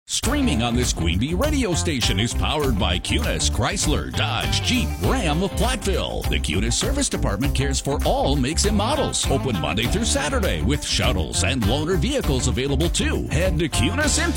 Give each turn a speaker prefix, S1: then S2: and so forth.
S1: Streaming on this Queen Bee radio station is powered by Cunis, Chrysler, Dodge, Jeep, Ram of Platteville. The Cunis Service Department cares for all makes and models. Open Monday through Saturday with shuttles and loaner vehicles available too. Head to Cunis in